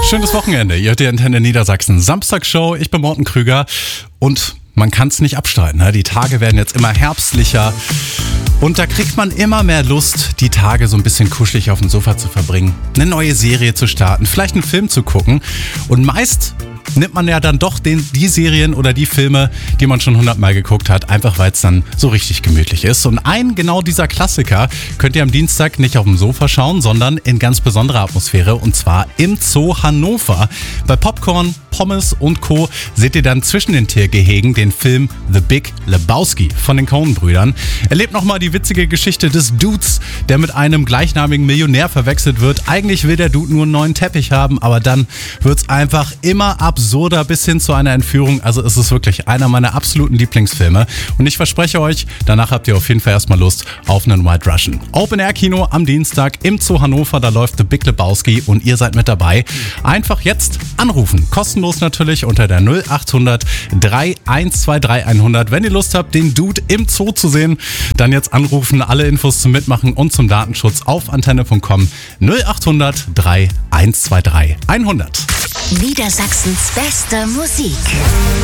Schönes Wochenende. Ihr hört die Antenne Niedersachsen Samstagsshow. Ich bin Morten Krüger und man kann es nicht abstreiten. Die Tage werden jetzt immer herbstlicher und da kriegt man immer mehr Lust, die Tage so ein bisschen kuschelig auf dem Sofa zu verbringen, eine neue Serie zu starten, vielleicht einen Film zu gucken und meist nimmt man ja dann doch die Serien oder die Filme, die man schon 100-mal geguckt hat, einfach weil es dann so richtig gemütlich ist. Und genau dieser Klassiker könnt ihr am Dienstag nicht auf dem Sofa schauen, sondern in ganz besonderer Atmosphäre und zwar im Zoo Hannover. Bei Popcorn, Pommes und Co. seht ihr dann zwischen den Tiergehegen den Film The Big Lebowski von den Coen-Brüdern. Erlebt nochmal die witzige Geschichte des Dudes, der mit einem gleichnamigen Millionär verwechselt wird. Eigentlich will der Dude nur einen neuen Teppich haben, aber dann wird's einfach immer absurder bis hin zu einer Entführung. Also es ist wirklich einer meiner absoluten Lieblingsfilme. Und ich verspreche euch, danach habt ihr auf jeden Fall erstmal Lust auf einen White Russian. Open-Air-Kino am Dienstag im Zoo Hannover, da läuft The Big Lebowski und ihr seid mit dabei. Einfach jetzt anrufen. Kostenlos natürlich unter der 0800 3123 100. Wenn ihr Lust habt, den Dude im Zoo zu sehen, dann jetzt anrufen. Alle Infos zum Mitmachen und zum Datenschutz auf antenne.com 0800 3123 100. Niedersachsens beste Musik.